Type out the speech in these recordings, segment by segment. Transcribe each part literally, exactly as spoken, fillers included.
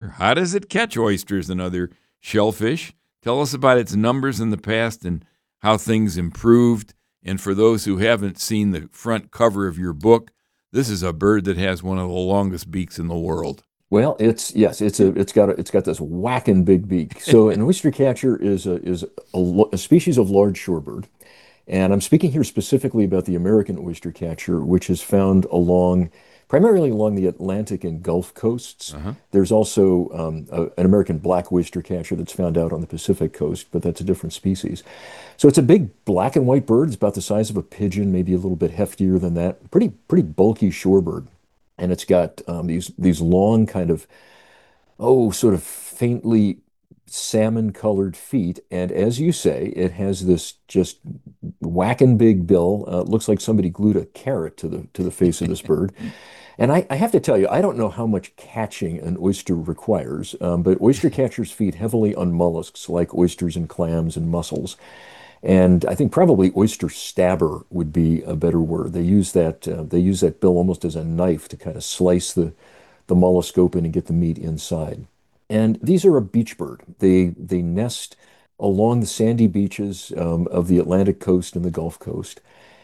oyster. How does it catch oysters and other shellfish? Tell us about its numbers in the past and how things improved. And for those who haven't seen the front cover of your book, this is a bird that has one of the longest beaks in the world. Well, it's yes, it's a it's got a, it's got this whacking big beak. So an oyster catcher is a is a, a species of large shorebird, and I'm speaking here specifically about the American oyster catcher, which is found along primarily along the Atlantic and Gulf coasts. Uh-huh. There's also um, a, an American black oyster catcher that's found out on the Pacific coast, but that's a different species. So it's a big black and white bird. It's about the size of a pigeon, maybe a little bit heftier than that. Pretty pretty bulky shorebird, and it's got um, these these long kind of oh sort of faintly salmon colored feet, and as you say, it has this just whacking big bill. Uh, looks like somebody glued a carrot to the to the face of this bird. And I, I have to tell you, I don't know how much catching an oyster requires, um, but oyster catchers feed heavily on mollusks like oysters and clams and mussels. And I think probably oyster stabber would be a better word. They use that uh, they use that bill almost as a knife to kind of slice the the mollusk open and get the meat inside. And these are a beach bird. They they nest along the sandy beaches um, of the Atlantic coast and the Gulf Coast.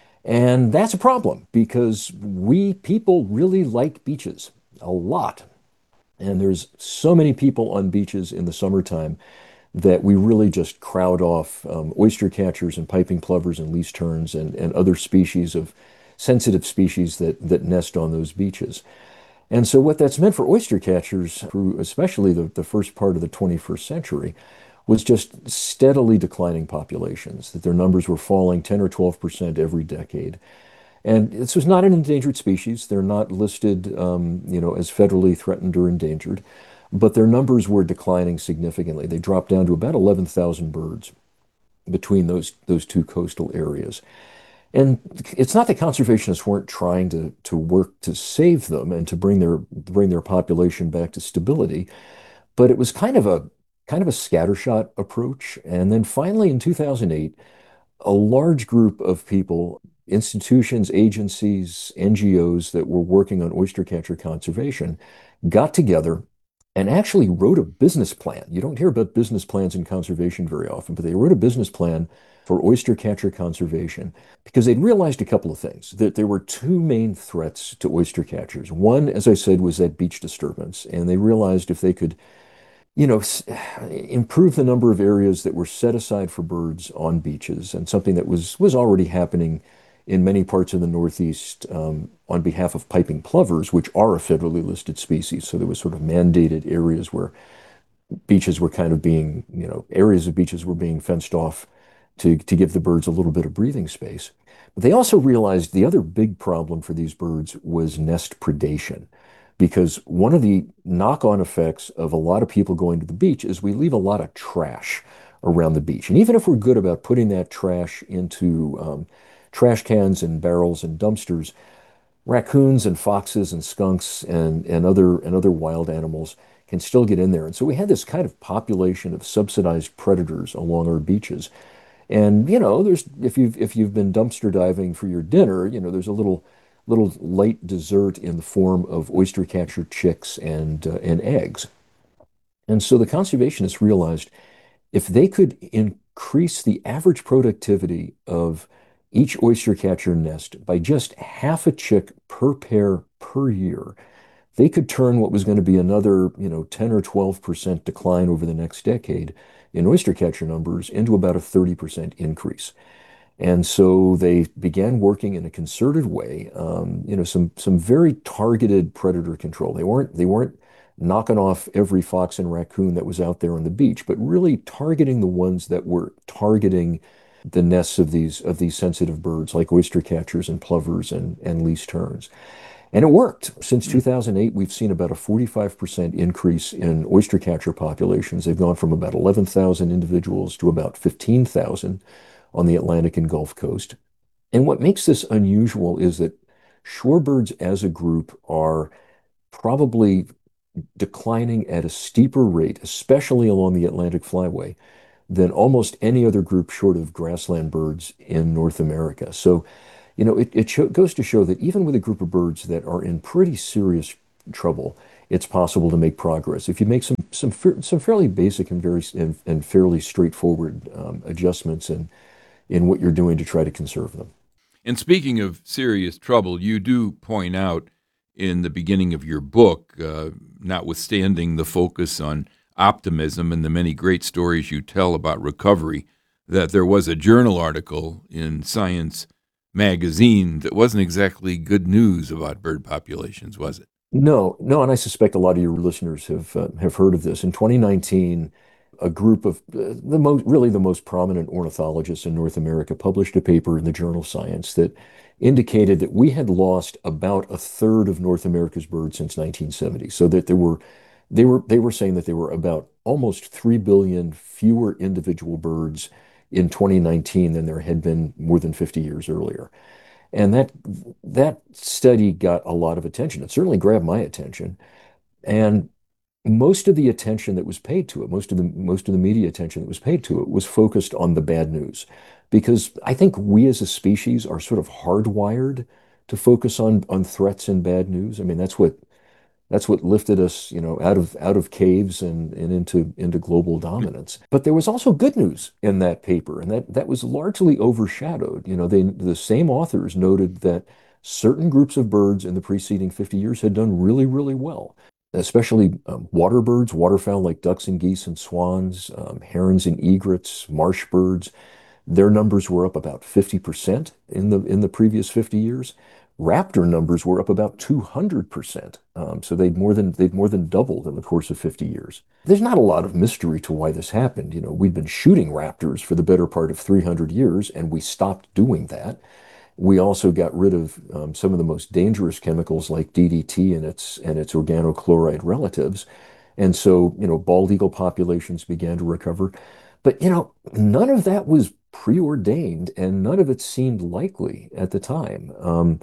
And that's a problem because we people really like beaches a lot. And there's so many people on beaches in the summertime that we really just crowd off um, oyster catchers and piping plovers and least terns and, and other species of sensitive species that, that nest on those beaches. And so what that's meant for oyster catchers, through especially the, the first part of the twenty-first century, was just steadily declining populations, that their numbers were falling ten or twelve percent every decade. And this was not an endangered species. They're not listed, um, you know, as federally threatened or endangered, but their numbers were declining significantly. They dropped down to about eleven thousand birds between those, those two coastal areas. And it's not that conservationists weren't trying to, to work to save them and to bring their, bring their population back to stability, but it was kind of a kind of a scattershot approach. And then finally in two thousand eight, a large group of people, institutions, agencies, N G Os that were working on oyster catcher conservation got together and actually wrote a business plan. You don't hear about business plans in conservation very often, but they wrote a business plan for oyster catcher conservation because they'd realized a couple of things, that there were two main threats to oyster catchers. One, as I said, was that beach disturbance. And they realized if they could you know, improve the number of areas that were set aside for birds on beaches, and something that was was already happening in many parts of the Northeast um, on behalf of piping plovers, which are a federally listed species. So there was sort of mandated areas where beaches were kind of being, you know, areas of beaches were being fenced off to to give the birds a little bit of breathing space. But they also realized the other big problem for these birds was nest predation, because one of the knock-on effects of a lot of people going to the beach is we leave a lot of trash around the beach. And even if we're good about putting that trash into um, trash cans and barrels and dumpsters, raccoons and foxes and skunks and, and other and other wild animals can still get in there. And so we had this kind of population of subsidized predators along our beaches. And you know, there's if you've if you've been dumpster diving for your dinner, you know, there's a little little light dessert in the form of oyster catcher chicks and uh, and eggs. And so the conservationists realized if they could increase the average productivity of each oyster catcher nest by just half a chick per pair per year, they could turn what was going to be another, you know, ten or twelve percent decline over the next decade in oyster catcher numbers into about a thirty percent increase. And so they began working in a concerted way, um, you know, some some very targeted predator control. They weren't they weren't knocking off every fox and raccoon that was out there on the beach, but really targeting the ones that were targeting the nests of these of these sensitive birds like oyster catchers and plovers and, and least terns. And it worked. Since two thousand eight, we've seen about a forty-five percent increase in oyster catcher populations. They've gone from about eleven thousand individuals to about fifteen thousand on the Atlantic and Gulf Coast. And what makes this unusual is that shorebirds as a group are probably declining at a steeper rate, especially along the Atlantic Flyway, than almost any other group short of grassland birds in North America. So, you know, it, it show, goes to show that even with a group of birds that are in pretty serious trouble, it's possible to make progress. If you make some some fa- some fairly basic and very and, and fairly straightforward um, adjustments in in what you're doing to try to conserve them. And speaking of serious trouble, you do point out in the beginning of your book, uh, notwithstanding the focus on optimism and the many great stories you tell about recovery, that there was a journal article in Science magazine that wasn't exactly good news about bird populations, was it? No, no, and I suspect a lot of your listeners have uh, have heard of this. In twenty nineteen, a group of uh, the most really the most prominent ornithologists in North America published a paper in the journal Science that indicated that we had lost about a third of North America's birds since nineteen seventy. So that there were they were they were saying that there were about almost three billion fewer individual birds in twenty nineteen than there had been more than fifty years earlier. And that that study got a lot of attention. It certainly grabbed my attention. And most of the attention that was paid to it, most of the most of the media attention that was paid to it was focused on the bad news. Because I think we as a species are sort of hardwired to focus on on threats and bad news. I mean, that's what that's what lifted us, you know, out of out of caves and, and into into global dominance. But there was also good news in that paper, and that that was largely overshadowed. You know, they the same authors noted that certain groups of birds in the preceding fifty years had done really, really well, especially um, water birds, waterfowl like ducks and geese and swans, um, herons and egrets, marsh birds. Their numbers were up about fifty percent in the in the previous fifty years. Raptor numbers were up about two hundred percent. Um, so they'd more than they'd more than doubled in the course of fifty years. There's not a lot of mystery to why this happened. You know, we'd been shooting raptors for the better part of three hundred years, and we stopped doing that. We also got rid of um, some of the most dangerous chemicals like D D T and its and its organochloride relatives. And so, you know, bald eagle populations began to recover. But, you know, none of that was preordained and none of it seemed likely at the time. Um,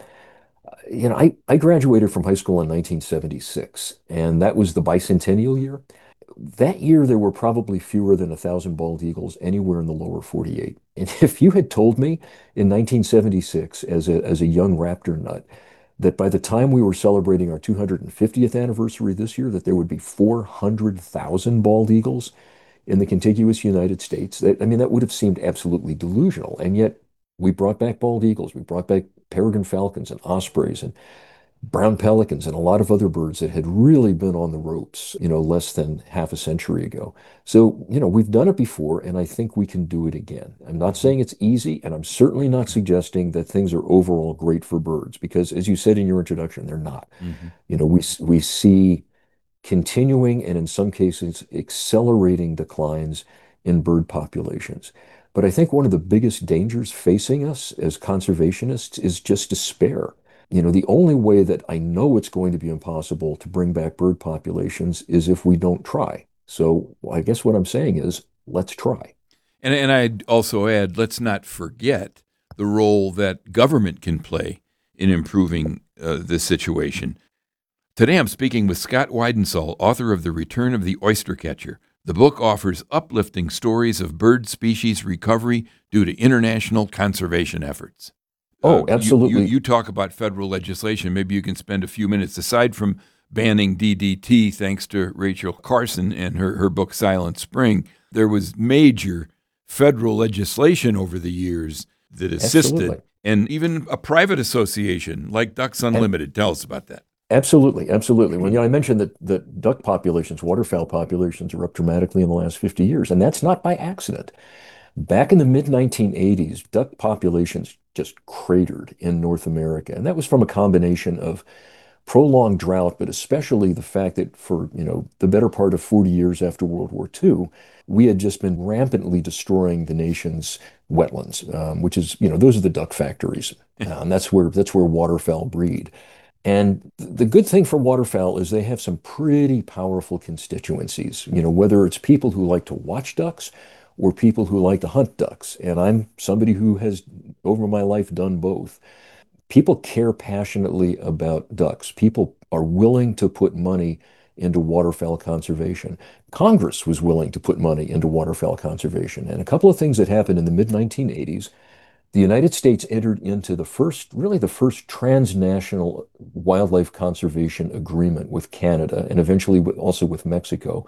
you know, I, I graduated from high school in nineteen seventy-six, and that was the bicentennial year. That year, there were probably fewer than a thousand bald eagles anywhere in the lower forty-eight. And if you had told me in nineteen seventy-six, as a, as a young raptor nut, that by the time we were celebrating our two hundred fiftieth anniversary this year, that there would be four hundred thousand bald eagles in the contiguous United States, that, I mean, that would have seemed absolutely delusional. And yet, we brought back bald eagles, we brought back peregrine falcons and ospreys and brown pelicans and a lot of other birds that had really been on the ropes, you know, less than half a century ago. So, you know, we've done it before, and I think we can do it again. I'm not saying it's easy, and I'm certainly not suggesting that things are overall great for birds, because as you said in your introduction, they're not. Mm-hmm. You know, we we see continuing and in some cases accelerating declines in bird populations. But I think one of the biggest dangers facing us as conservationists is just despair. You know, the only way that I know it's going to be impossible to bring back bird populations is if we don't try. So I guess what I'm saying is, let's try. And, and I'd also add, let's not forget the role that government can play in improving uh, this situation. Today I'm speaking with Scott Weidensaul, author of The Return of the Oystercatcher. The book offers uplifting stories of bird species recovery due to international conservation efforts. Oh, Uh, absolutely. You, you, you talk about federal legislation. Maybe you can spend a few minutes, aside from banning D D T, thanks to Rachel Carson and her, her book Silent Spring. There was major federal legislation over the years that assisted, Absolutely. and even a private association like Ducks And Unlimited. Tell us about that. absolutely, absolutely. When you know, I mentioned that that duck populations, waterfowl populations are up dramatically in the last fifty years, and that's not by accident. Back in the mid nineteen eighties, duck populations just cratered in North America, and that was from a combination of prolonged drought, but especially the fact that for, you know, the better part of forty years after World War two, we had just been rampantly destroying the nation's wetlands, um, which is, you know, those are the duck factories. Um, that's where that's where waterfowl breed. And the good thing for waterfowl is they have some pretty powerful constituencies, you know, whether it's people who like to watch ducks or people who like to hunt ducks. And I'm somebody who has, over my life, done both. People care passionately about ducks. People are willing to put money into waterfowl conservation. Congress was willing to put money into waterfowl conservation. And a couple of things that happened in the mid nineteen eighties, the United States entered into the first, really the first transnational wildlife conservation agreement with Canada and eventually with, also with Mexico,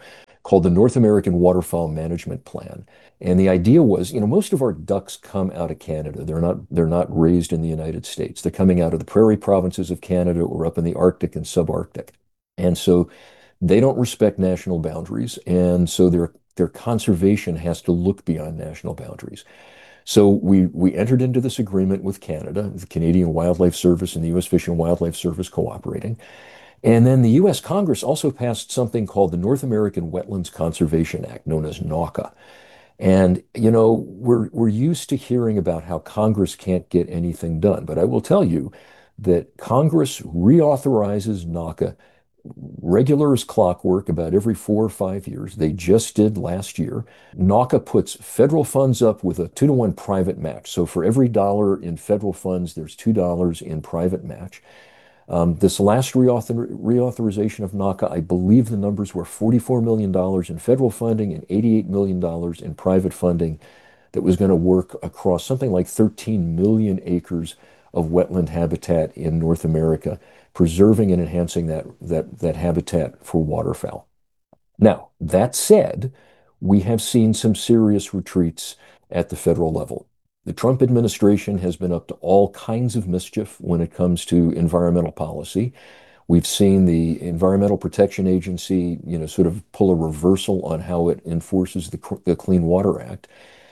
called the North American Waterfowl Management Plan. And the idea was, you know, most of our ducks come out of Canada. They're not they're not raised in the United States. They're coming out of the prairie provinces of Canada or up in the Arctic and subarctic. And so they don't respect national boundaries. And so their their conservation has to look beyond national boundaries. So we we entered into this agreement with Canada, the Canadian Wildlife Service and the U S Fish and Wildlife Service cooperating. And then the U S Congress also passed something called the North American Wetlands Conservation Act, known as NAWCA. And, you know, we're we're used to hearing about how Congress can't get anything done. But I will tell you that Congress reauthorizes NAWCA regular as clockwork about every four or five years. They just did last year. NAWCA puts federal funds up with a two to one private match. So for every dollar in federal funds, there's two dollars in private match. Um, this last reauthor reauthorization of NAWCA, I believe the numbers were forty-four million dollars in federal funding and eighty-eight million dollars in private funding that was going to work across something like thirteen million acres of wetland habitat in North America, preserving and enhancing that, that, that habitat for waterfowl. Now, that said, we have seen some serious retreats at the federal level. The Trump administration has been up to all kinds of mischief when it comes to environmental policy. We've seen the Environmental Protection Agency, you know, sort of pull a reversal on how it enforces the, the Clean Water Act.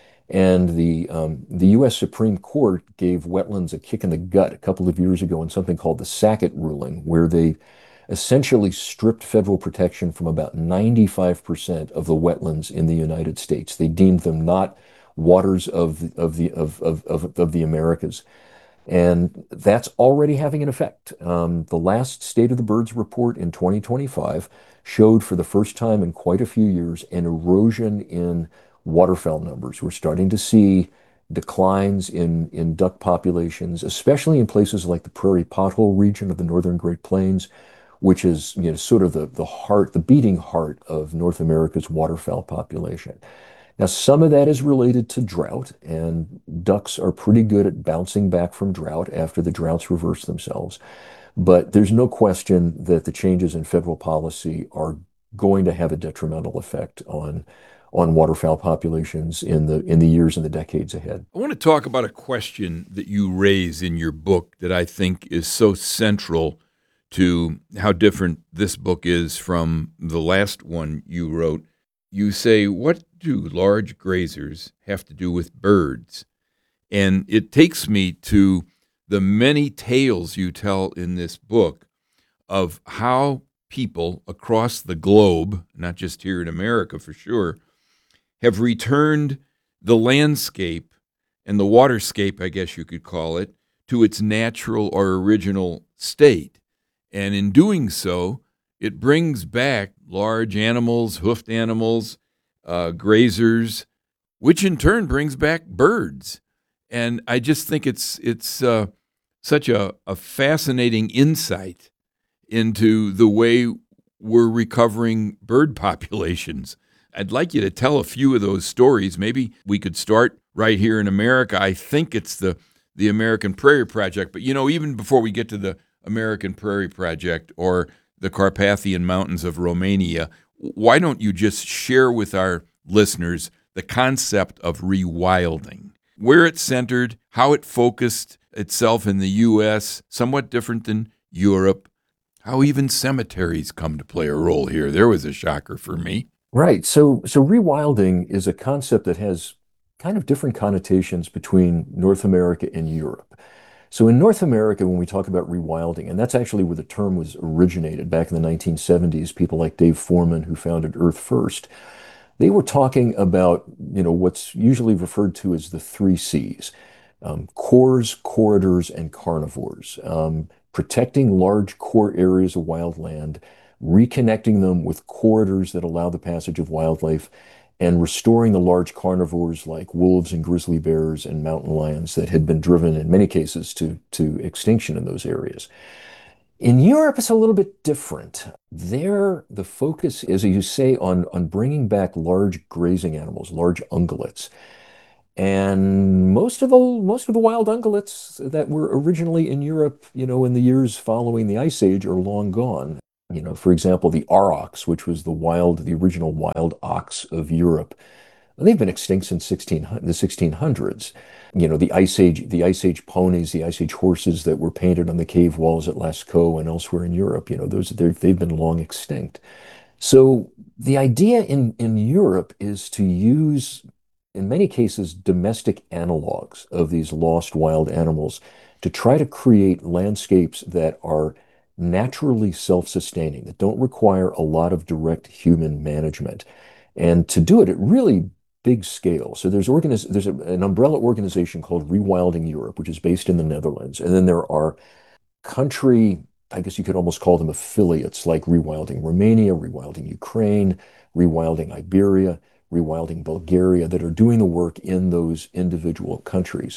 And the um, the U S Supreme Court gave wetlands a kick in the gut a couple of years ago in something called the Sackett ruling, where they essentially stripped federal protection from about ninety-five percent of the wetlands in the United States. They deemed them not waters of the, of the of, of, of, of the Americas. And that's already having an effect. Um, the last State of the Birds report in twenty twenty-five showed for the first time in quite a few years an erosion in waterfowl numbers. We're starting to see declines in, in duck populations, especially in places like the prairie pothole region of the northern Great Plains, which is, you know, sort of the, the heart, the beating heart of North America's waterfowl population. Now, some of that is related to drought, and ducks are pretty good at bouncing back from drought after the droughts reverse themselves. But there's no question that the changes in federal policy are going to have a detrimental effect on on waterfowl populations in the in the years and the decades ahead. I want to talk about a question that you raise in your book that I think is so central to how different this book is from the last one you wrote. You say, what do large grazers have to do with birds? And it takes me to the many tales you tell in this book of how people across the globe, not just here in America for sure, have returned the landscape and the waterscape, I guess you could call it, to its natural or original state. And in doing so, it brings back large animals, hoofed animals, uh, grazers, which in turn brings back birds. And I just think it's it's uh, such a, a fascinating insight into the way we're recovering bird populations. I'd like you to tell a few of those stories. Maybe we could start right here in America. I think it's the, the American Prairie Project. But, you know, even before we get to the American Prairie Project or the Carpathian Mountains of Romania, why don't you just share with our listeners the concept of rewilding, where it centered, how it focused itself in the U S, somewhat different than Europe, how even cemeteries come to play a role here. There was a shocker for me. Right. So, so rewilding is a concept that has kind of different connotations between North America and Europe. So in North America, when we talk about rewilding, and that's actually where the term was originated back in the nineteen seventies, people like Dave Foreman, who founded Earth First, they were talking about, you know, what's usually referred to as the three C's, um, cores, corridors, and carnivores, um, protecting large core areas of wild land, reconnecting them with corridors that allow the passage of wildlife, and restoring the large carnivores like wolves and grizzly bears and mountain lions that had been driven in many cases to, to extinction in those areas. In Europe, it's a little bit different. There, the focus is, as you say, on, on bringing back large grazing animals, large ungulates. And most of the most of the wild ungulates that were originally in Europe, you know, in the years following the Ice Age are long gone. You know, for example, the aurochs, which was the wild, the original wild ox of Europe, they've been extinct since sixteen, the sixteen hundreds. You know, the Ice Age, the Ice Age ponies, the Ice Age horses that were painted on the cave walls at Lascaux and elsewhere in Europe, you know, those they've been long extinct. So the idea in, in Europe is to use, in many cases, domestic analogs of these lost wild animals to try to create landscapes that are naturally self-sustaining, that don't require a lot of direct human management. And to do it at really big scale. So there's organiz there's a, an umbrella organization called Rewilding Europe, which is based in the Netherlands. And then there are country, I guess you could almost call them affiliates, like Rewilding Romania, Rewilding Ukraine, Rewilding Iberia, Rewilding Bulgaria, that are doing the work in those individual countries.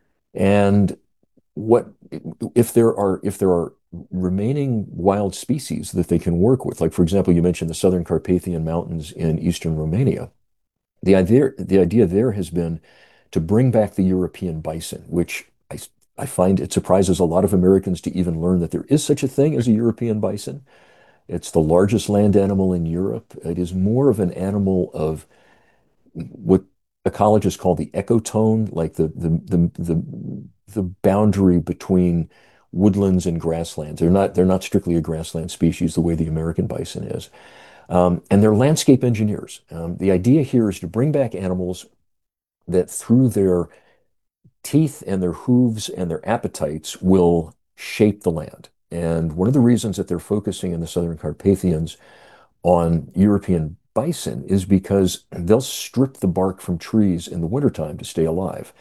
And what if there are if there are remaining wild species that they can work with? Like, for example, you mentioned the Southern Carpathian Mountains in eastern Romania. The idea the idea there has been to bring back the European bison, which I I find it surprises a lot of Americans to even learn that there is such a thing as a European bison. It's the largest land animal in Europe. It is more of an animal of what ecologists call the ecotone, like the the the the, the boundary between woodlands and grasslands. They're not they're not strictly a grassland species the way the American bison is. Um, and they're landscape engineers. Um, the idea here is to bring back animals that through their teeth and their hooves and their appetites will shape the land. And one of the reasons that they're focusing in the Southern Carpathians on European bison is because they'll strip the bark from trees in the wintertime to stay alive.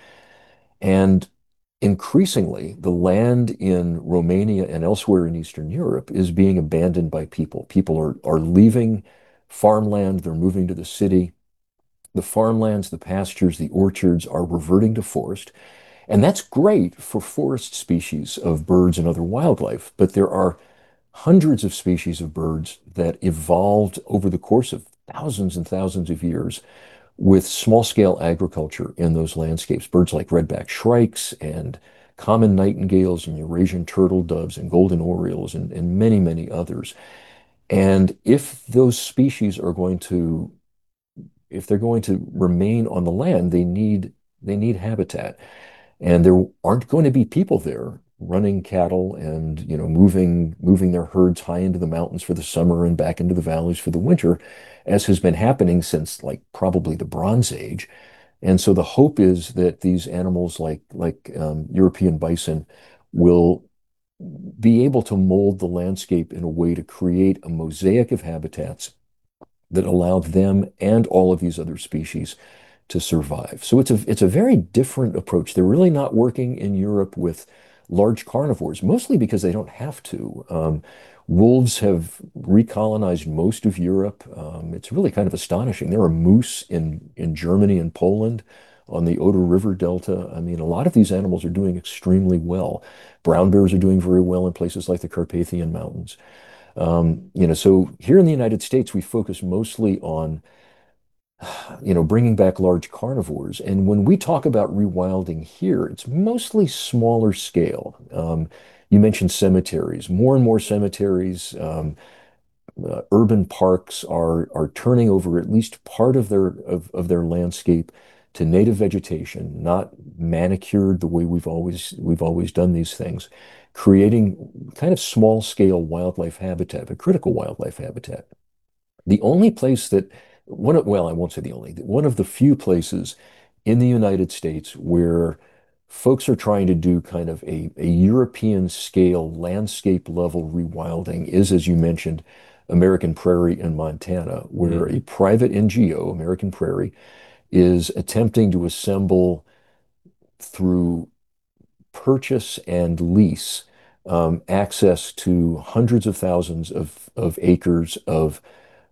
And increasingly, the land in Romania and elsewhere in Eastern Europe is being abandoned by people. People are, are leaving farmland, they're moving to the city. The farmlands, the pastures, the orchards are reverting to forest. And that's great for forest species of birds and other wildlife, but there are hundreds of species of birds that evolved over the course of thousands and thousands of years with small-scale agriculture in those landscapes. Birds like redback shrikes and common nightingales and Eurasian turtle doves and golden orioles and, and many, many others. And if those species are going to, if they're going to remain on the land, they need they need habitat. And there aren't going to be people there running cattle and, you know, moving moving their herds high into the mountains for the summer and back into the valleys for the winter, as has been happening since like probably the Bronze Age. And so the hope is that these animals like like um, European bison will be able to mold the landscape in a way to create a mosaic of habitats that allow them and all of these other species to survive. So it's a it's a very different approach. They're really not working in Europe with large carnivores, mostly because they don't have to. Um, wolves have recolonized most of Europe. Um, it's really kind of astonishing. There are moose in in Germany and Poland on the Oder River Delta. I mean, a lot of these animals are doing extremely well. Brown bears are doing very well in places like the Carpathian Mountains. Um, you know, so here in the United States, we focus mostly on you know, bringing back large carnivores. And when we talk about rewilding here, it's mostly smaller scale. Um, you mentioned cemeteries. More and more cemeteries, um, uh, urban parks are are turning over at least part of their of, of their landscape to native vegetation, not manicured the way we've always we've always done these things, creating kind of small scale wildlife habitat, a critical wildlife habitat. The only place that one of, well, I won't say the only, one of the few places in the United States where folks are trying to do kind of a, a European scale landscape level rewilding is, as you mentioned, American Prairie in Montana, where Mm. a private N G O, American Prairie, is attempting to assemble through purchase and lease um, access to hundreds of thousands of, of acres of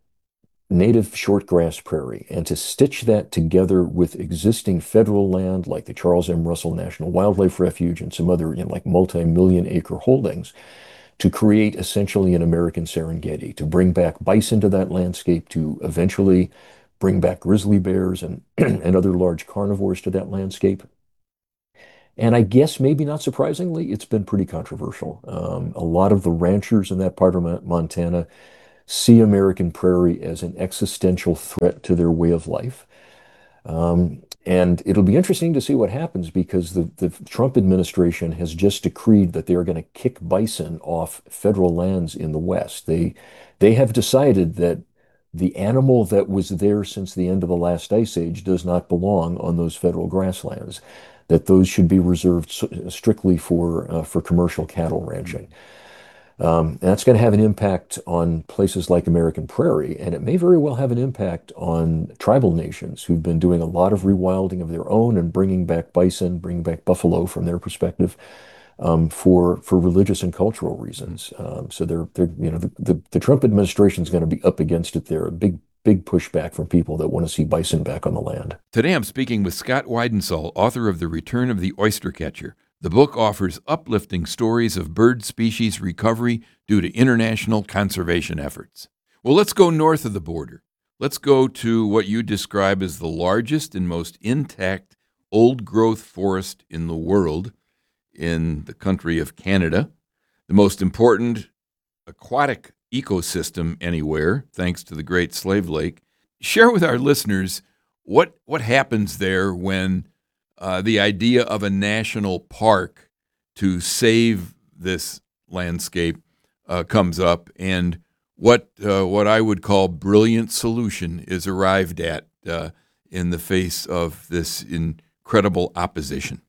native shortgrass prairie and to stitch that together with existing federal land like the Charles M. Russell National Wildlife Refuge and some other, you know, like multi-million acre holdings to create essentially an American Serengeti, to bring back bison to that landscape, to eventually bring back grizzly bears and, and other large carnivores to that landscape. And I guess maybe not surprisingly, it's been pretty controversial. Um, a lot of the ranchers in that part of Mon- Montana see American Prairie as an existential threat to their way of life. Um, and it'll be interesting to see what happens because the, the Trump administration has just decreed that they are going to kick bison off federal lands in the West. They they have decided that the animal that was there since the end of the last ice age does not belong on those federal grasslands, that those should be reserved s- strictly for uh, for commercial cattle ranching. Um, and that's going to have an impact on places like American Prairie, and it may very well have an impact on tribal nations who've been doing a lot of rewilding of their own and bringing back bison, bringing back buffalo from their perspective um, for for religious and cultural reasons. Um, so they're they're you know the, the, the Trump administration is going to be up against it there. A big big pushback from people that want to see bison back on the land. Today I'm speaking with Scott Weidensaul, author of The Return of the Oystercatcher. The book offers uplifting stories of bird species recovery due to international conservation efforts. Well, let's go north of the border. Let's go to what you describe as the largest and most intact old growth forest in the world, in the country of Canada, the most important aquatic ecosystem anywhere, thanks to the Great Slave Lake. Share with our listeners what what happens there when uh, the idea of a national park to save this landscape uh, comes up, and what uh, what I would call brilliant solution is arrived at uh, in the face of this incredible opposition.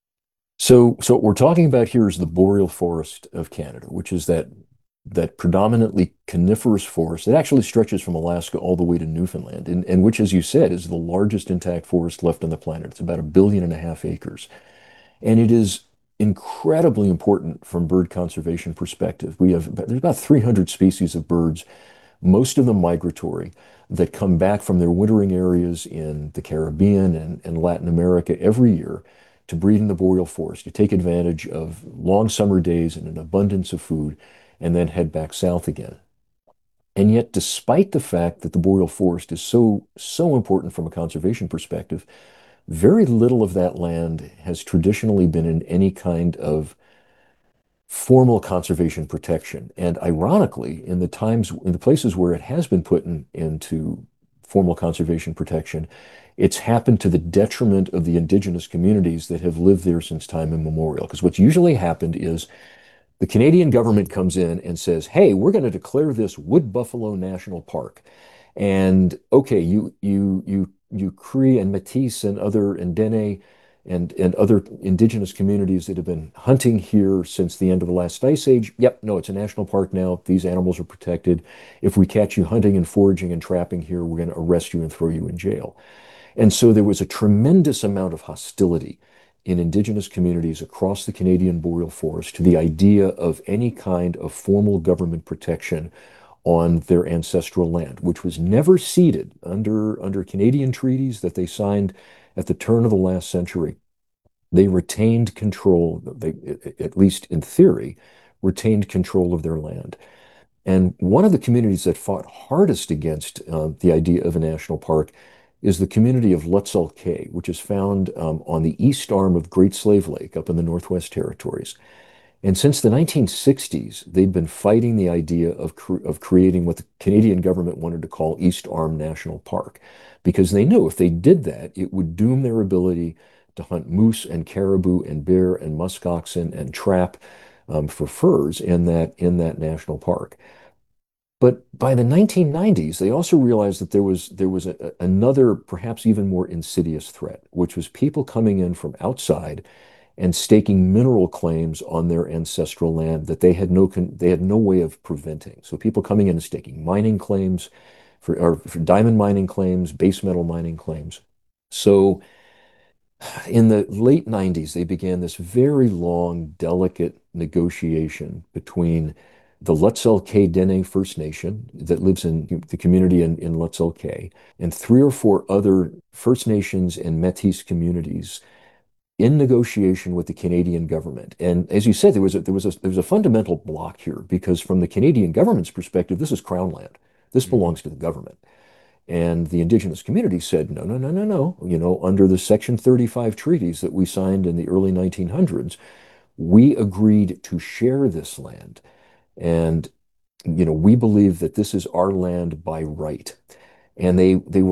So, so what we're talking about here is the boreal forest of Canada, which is that that predominantly coniferous forest that actually stretches from Alaska all the way to Newfoundland, and, and which, as you said, is the largest intact forest left on the planet. It's about a billion and a half acres. And it is incredibly important from bird conservation perspective. We have there's about three hundred species of birds, most of them migratory, that come back from their wintering areas in the Caribbean and, and Latin America every year to breed in the boreal forest, to take advantage of long summer days and an abundance of food, and then head back south again. And yet, despite the fact that the boreal forest is so, so important from a conservation perspective, very little of that land has traditionally been in any kind of formal conservation protection. And ironically, in the times, in the places where it has been put in, into formal conservation protection, it's happened to the detriment of the indigenous communities that have lived there since time immemorial. Because what's usually happened is the Canadian government comes in and says, hey, we're going to declare this Wood Buffalo National Park. And okay, you you you you Cree and Métis and other and Dene and and other indigenous communities that have been hunting here since the end of the last ice age. Yep, no, it's a national park now. These animals are protected. If we catch you hunting and foraging and trapping here, we're going to arrest you and throw you in jail. And so there was a tremendous amount of hostility in indigenous communities across the Canadian boreal forest to the idea of any kind of formal government protection on their ancestral land, which was never ceded under, under Canadian treaties that they signed at the turn of the last century. They retained control, they, at least in theory, retained control of their land. And one of the communities that fought hardest against uh, the idea of a national park is the community of Lutzel Kay, which is found um, on the east arm of Great Slave Lake up in the Northwest Territories. And since the nineteen sixties, they'd been fighting the idea of, cre of creating what the Canadian government wanted to call East Arm National Park, because they knew if they did that, it would doom their ability to hunt moose and caribou and bear and muskoxen and trap um, for furs in that in that national park. But by the nineteen nineties, they also realized that there was there was a, another, perhaps even more insidious threat, which was people coming in from outside and staking mineral claims on their ancestral land that they had no they had no way of preventing. So people coming in and staking mining claims for or for diamond mining claims, base metal mining claims. So in the late nineties, they began this very long, delicate negotiation between the Lutzel Kay Dene First Nation that lives in the community in, in Lutzel Kay and three or four other First Nations and Métis communities in negotiation with the Canadian government. And as you said, there was a, there was a, there was a fundamental block here because from the Canadian government's perspective, this is Crown land. This Mm-hmm. belongs to the government. And the indigenous community said, no, no, no, no, no. You know, under the Section thirty-five treaties that we signed in the early nineteen hundreds, we agreed to share this land. And, you know, we believe that this is our land by right. And they they